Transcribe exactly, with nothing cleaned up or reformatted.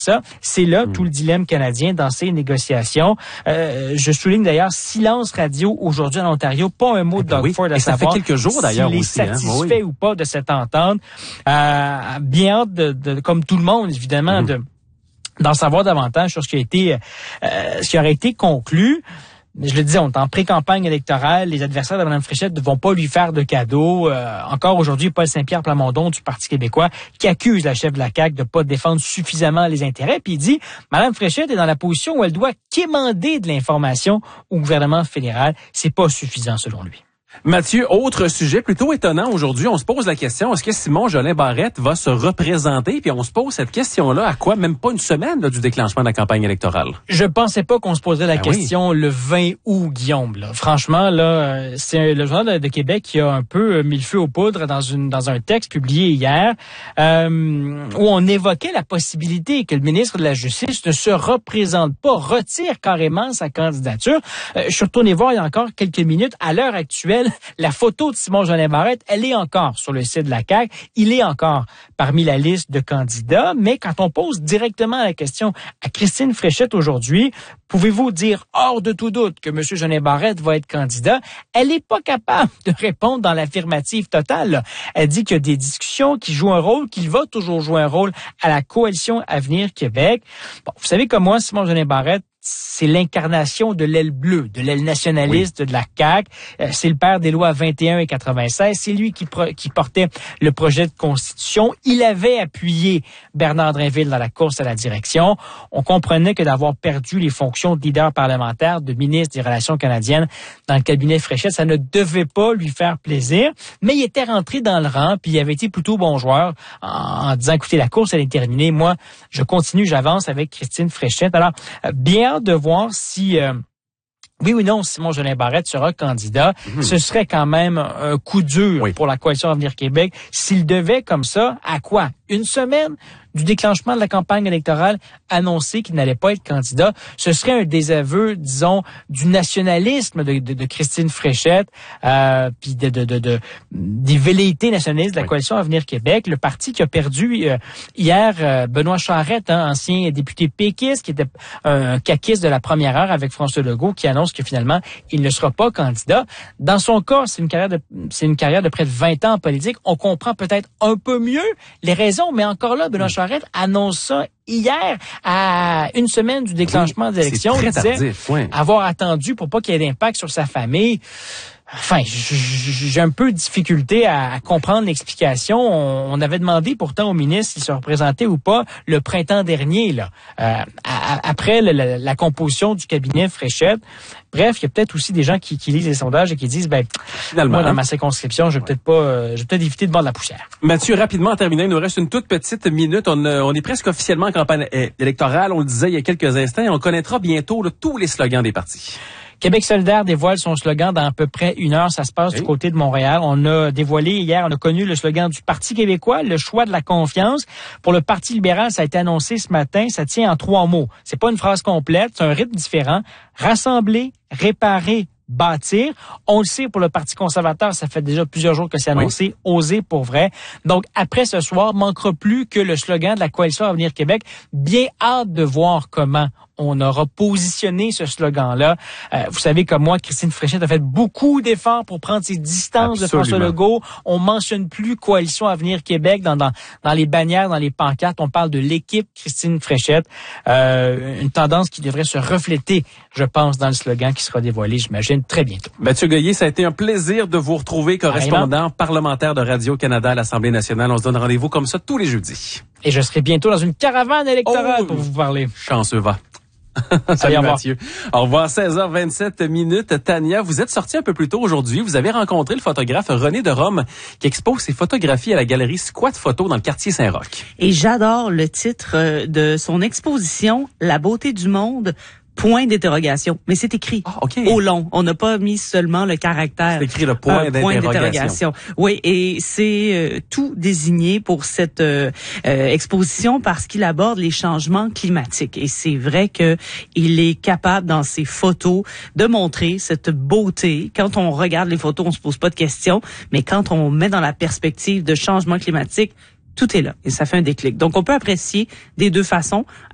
Ça, c'est là mmh. tout le dilemme canadien dans ces négociations. Euh, je souligne d'ailleurs silence radio aujourd'hui en Ontario, pas un mot eh de ben Doug oui. Ford à Et ça savoir fait quelques jours d'ailleurs s'il est aussi, satisfait hein? ou pas de cette entente. Euh, bien hâte de, de, comme tout le monde évidemment, mmh. de d'en savoir davantage sur ce qui a été, euh, ce qui aurait été conclu. Je le disais, on est en pré-campagne électorale. Les adversaires de Mme Fréchette ne vont pas lui faire de cadeaux. Euh, encore aujourd'hui, Paul Saint-Pierre Plamondon du Parti québécois qui accuse la chef de la C A Q de pas défendre suffisamment les intérêts. Puis il dit, Mme Fréchette est dans la position où elle doit quémander de l'information au gouvernement fédéral. C'est pas suffisant selon lui. Mathieu, autre sujet plutôt étonnant aujourd'hui, on se pose la question, est-ce que Simon Jolin Barrette va se représenter? Puis on se pose cette question-là à quoi? Même pas une semaine là, du déclenchement de la campagne électorale. Je pensais pas qu'on se poserait la ben question oui. le vingt août, Guillaume. Là. Franchement, là, c'est le Journal de Québec qui a un peu mis le feu aux poudres dans, une, dans un texte publié hier euh, où on évoquait la possibilité que le ministre de la Justice ne se représente pas, retire carrément sa candidature. Euh, je suis retourné voir il y a encore quelques minutes. À l'heure actuelle, la photo de Simon Jolin Barrette, elle est encore sur le site de la C A Q. Il est encore parmi la liste de candidats. Mais quand on pose directement la question à Christine Fréchette aujourd'hui, pouvez-vous dire hors de tout doute que M. Jolin Barrette va être candidat? Elle n'est pas capable de répondre dans l'affirmative totale. Elle dit qu'il y a des discussions, qu'il joue un rôle, qu'il va toujours jouer un rôle à la coalition Avenir Québec. Bon, vous savez comme moi, Simon Jolin Barrette, c'est l'incarnation de l'aile bleue, de l'aile nationaliste oui. de la C A Q. C'est le père des lois vingt et un et quatre-vingt-seize. C'est lui qui, pro- qui portait le projet de constitution. Il avait appuyé Bernard Drinville dans la course à la direction. On comprenait que d'avoir perdu les fonctions de leader parlementaire, de ministre des Relations canadiennes dans le cabinet Fréchette, ça ne devait pas lui faire plaisir. Mais il était rentré dans le rang, puis il avait été plutôt bon joueur en, en disant, écoutez, la course, elle est terminée. Moi, je continue, j'avance avec Christine Fréchette. Alors, bien de voir si euh, oui ou non Simon Jolin Barrette sera candidat. Mmh. Ce serait quand même un coup dur oui. pour la coalition Avenir Québec. S'il devait comme ça, à quoi? Une semaine du déclenchement de la campagne électorale annoncer qu'il n'allait pas être candidat, ce serait un désaveu, disons, du nationalisme de, de, de Christine Fréchette, euh, puis de, de, de, de des velléités nationalistes de la oui. coalition Avenir Québec, le parti qui a perdu euh, hier euh, Benoît Charette, hein, ancien député péquiste, qui était un caquiste de la première heure avec François Legault, qui annonce que finalement il ne sera pas candidat. Dans son cas, c'est une carrière de c'est une carrière de près de vingt ans en politique. On comprend peut-être un peu mieux les raisons, mais encore là, Benoît Charette annonce ça hier, à une semaine du déclenchement oui, des élections. C'est très il disait tardif, oui. avoir attendu pour pas qu'il y ait d'impact sur sa famille. Enfin, j'ai un peu de difficulté à comprendre l'explication. On avait demandé pourtant au ministre s'il se représentait ou pas le printemps dernier, là, euh, après la, la composition du cabinet Fréchette. Bref, il y a peut-être aussi des gens qui, qui lisent les sondages et qui disent, ben, finalement, moi, dans ma circonscription, je vais peut-être pas, euh, je vais peut-être éviter de boire de la poussière. Mathieu, rapidement en terminant, il nous reste une toute petite minute. On, euh, on est presque officiellement en campagne électorale. On le disait il y a quelques instants et on connaîtra bientôt là, tous les slogans des partis. Québec solidaire dévoile son slogan dans à peu près une heure. Ça se passe oui. du côté de Montréal. On a dévoilé hier, on a connu le slogan du Parti québécois, le choix de la confiance. Pour le Parti libéral, ça a été annoncé ce matin. Ça tient en trois mots. C'est pas une phrase complète, c'est un rythme différent. Rassembler, réparer, bâtir. On le sait pour le Parti conservateur, ça fait déjà plusieurs jours que c'est annoncé, oui. oser pour vrai. Donc, après ce soir, manquera plus que le slogan de la coalition Avenir Québec. Bien hâte de voir comment on aura positionné ce slogan-là. Euh, vous savez comme moi, Christine Fréchette a fait beaucoup d'efforts pour prendre ses distances Absolument. de François Legault. On mentionne plus Coalition Avenir Québec dans, dans, dans les bannières, dans les pancartes. On parle de l'équipe Christine Fréchette. Euh, une tendance qui devrait se refléter, je pense, dans le slogan qui sera dévoilé, j'imagine, très bientôt. Mathieu Goyer, ça a été un plaisir de vous retrouver correspondant Vraiment. parlementaire de Radio-Canada à l'Assemblée nationale. On se donne rendez-vous comme ça tous les jeudis. Et je serai bientôt dans une caravane électorale oh, pour vous parler. Chanceux va. Salut Allez, Mathieu. Au revoir, seize heures vingt-sept minutes. Tania, vous êtes sortie un peu plus tôt aujourd'hui. Vous avez rencontré le photographe René de Rome qui expose ses photographies à la galerie Squat Photo dans le quartier Saint-Roch. Et j'adore le titre de son exposition, La beauté du monde. Point d'interrogation. Mais c'est écrit ah, okay. au long. On n'a pas mis seulement le caractère. C'est écrit le point, euh, d'interrogation. point d'interrogation. Oui, et c'est euh, tout désigné pour cette euh, euh, exposition parce qu'il aborde les changements climatiques. Et c'est vrai que il est capable dans ses photos de montrer cette beauté. Quand on regarde les photos, on se pose pas de questions. Mais quand on met dans la perspective de changement climatique, tout est là. Et ça fait un déclic. Donc, on peut apprécier des deux façons.